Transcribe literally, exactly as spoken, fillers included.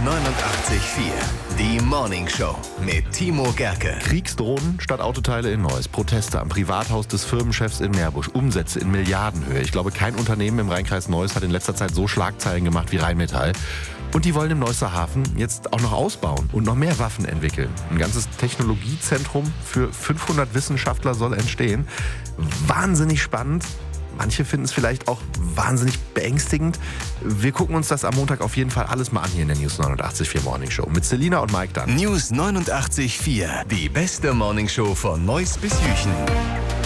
neunundachtzig Komma vier. Die Morning Show mit Timo Gerke. Kriegsdrohnen statt Autoteile in Neuss. Proteste am Privathaus des Firmenchefs in Meerbusch. Umsätze in Milliardenhöhe. Ich glaube, kein Unternehmen im Rheinkreis Neuss hat in letzter Zeit so Schlagzeilen gemacht wie Rheinmetall. Und die wollen im Neusser Hafen jetzt auch noch ausbauen und noch mehr Waffen entwickeln. Ein ganzes Technologiezentrum für fünfhundert Wissenschaftler soll entstehen. Wahnsinnig spannend. Manche finden es vielleicht auch wahnsinnig beängstigend. Wir gucken uns das am Montag auf jeden Fall alles mal an hier in der News neunundachtzig Komma vier Morning Show. Mit Selina und Mike dann. News neunundachtzig Komma vier. Die beste Morning Show von Neuss bis Jüchen.